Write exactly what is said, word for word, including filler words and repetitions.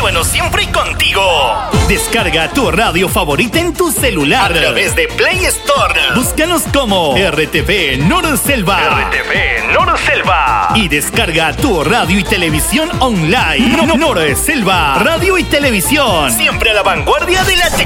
Llévanos siempre contigo. Descarga tu radio favorita en tu celular a través de Play Store. Búscanos como R T V Norselva. R T V Norselva. Y descarga tu radio y televisión online. No, Norselva. Radio y televisión. Siempre a la vanguardia de la tecnología.